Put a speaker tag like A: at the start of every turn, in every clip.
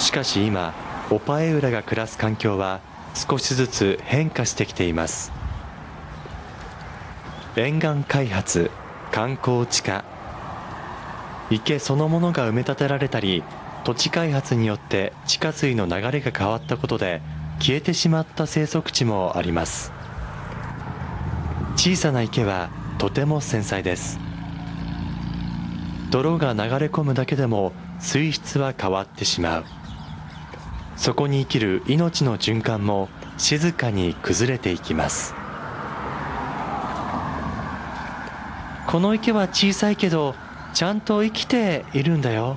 A: しかし今、オパエウラが暮らす環境は少しずつ変化してきています。沿岸開発、観光地化、池そのものが埋め立てられたり、土地開発によって地下水の流れが変わったことで消えてしまった生息地もあります。小さな池はとても繊細です。泥が流れ込むだけでも水質は変わってしまう。そこに生きる命の循環も静かに崩れていきます。この池は小さいけどちゃんと生きているんだよ。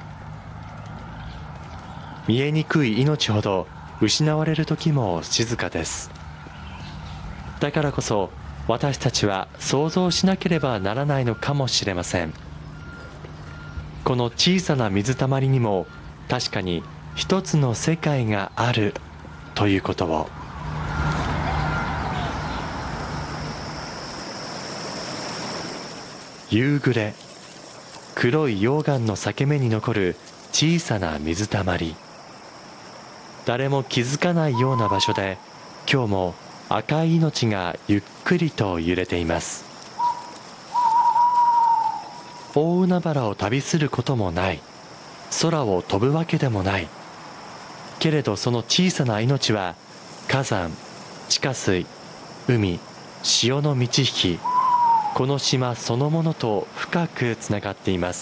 A: 見えにくい命ほど失われる時も静かです。だからこそ私たちは想像しなければならないのかもしれません。この小さな水たまりにも確かに一つの世界があるということを。夕暮れ、黒い溶岩の裂け目に残る小さな水たまり。誰も気づかないような場所で今日も赤い命がゆっくりと揺れています。大海原を旅することもない、空を飛ぶわけでもない。けれどその小さな命は火山、地下水、海、潮の満ち引き、この島そのものと深くつながっています。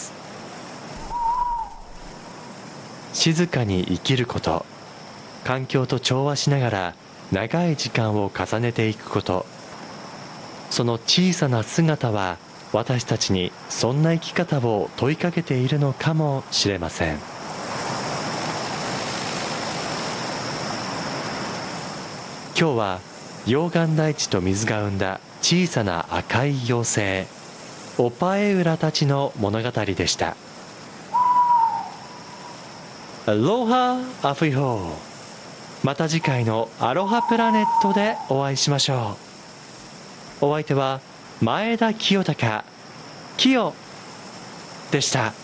A: 静かに生きること、環境と調和しながら長い時間を重ねていくこと、その小さな姿は私たちにそんな生き方を問いかけているのかもしれません。今日は溶岩大地と水が生んだ小さな赤い妖精、オパエウラたちの物語でした。アロハアフイホー。また次回のアロハプラネットでお会いしましょう。お相手は前田清隆、キヨでした。